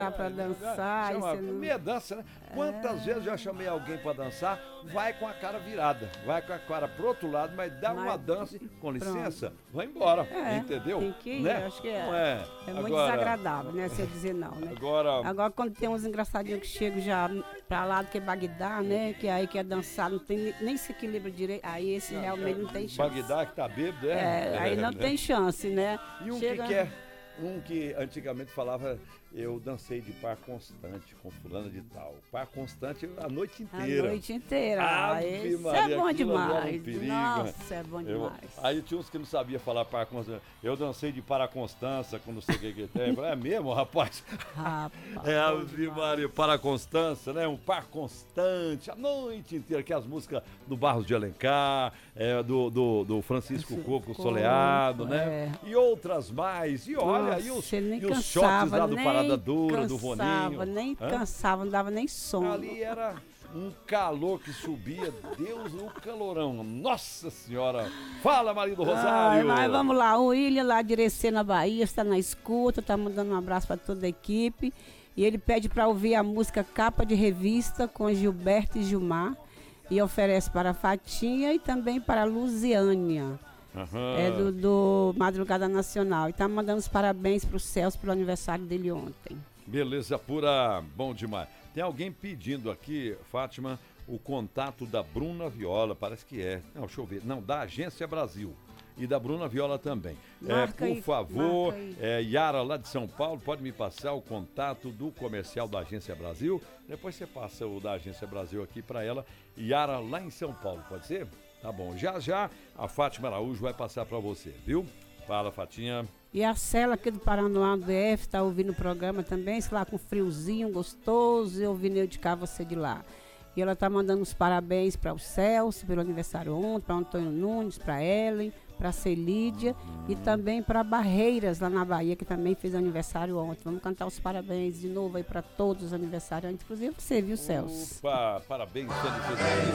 Pra dançar. Chama, Não... meia dança, né? Quantas vezes eu já chamei alguém pra dançar, vai com a cara virada, vai com a cara pro outro lado, mas dá uma dança, com licença, vai embora, entendeu? Tem que ir, né? acho que Não é muito desagradável, né? Se eu dizer não, né? Agora quando tem uns engraçadinhos que chegam já pra lá do que Bagdá, né? Que aí quer dançar, não tem nem se equilibra direito, aí esse realmente não tem chance. Bagdá que tá bêbado, aí não tem chance, né? E um que antigamente falava, eu dancei de par constante com fulana de tal. Par constante a noite inteira. A noite inteira. Ave Isso Maria, é bom demais. Perigo, nossa, é bom demais. Aí tinha uns que não sabia falar par constante. Eu dancei de para Constança, com não sei o que tem. É mesmo, rapaz? Ave Maria, para Constança, né? Um par constante a noite inteira. Que as músicas do Barros de Alencar, do Francisco Coco Soleado, né? E outras mais. E olha, e os shots lá do Parada Dura, do Voninho. Nem cansava, não dava nem sono. Ali era um calor que subia, Deus, o calorão. Nossa Senhora! Fala, Marido Rosário! Mas vamos lá, o William lá de Irecê, na Bahia, está na escuta, está mandando um abraço para toda a equipe. E ele pede para ouvir a música Capa de Revista com Gilberto e Gilmar. E oferece para a Fatinha e também para a Luziânia. Do Madrugada Nacional. E tá mandando os parabéns pro Celso pelo aniversário dele ontem. Beleza pura, bom demais. Tem alguém pedindo aqui, Fátima, o contato da Bruna Viola, parece que é. Não, deixa eu ver. Não, da Agência Brasil. E da Bruna Viola também. Por favor, Yara lá de São Paulo, pode me passar o contato do comercial da Agência Brasil? Depois você passa o da Agência Brasil aqui para ela. Yara lá em São Paulo, pode ser? Tá bom, já a Fátima Araújo vai passar para você, viu? Fala, Fatinha. E a Cela aqui do Paranoá do DF tá ouvindo o programa também, sei lá, com friozinho gostoso, e ouvindo eu de cá, você de lá. E ela tá mandando os parabéns para o Celso pelo aniversário ontem, para Antônio Nunes, para Ellen, para Celídia e também para Barreiras, lá na Bahia, que também fez aniversário ontem. Vamos cantar os parabéns de novo aí para todos os aniversariantes, inclusive você, viu, Celso? Opa, parabéns, felicidades.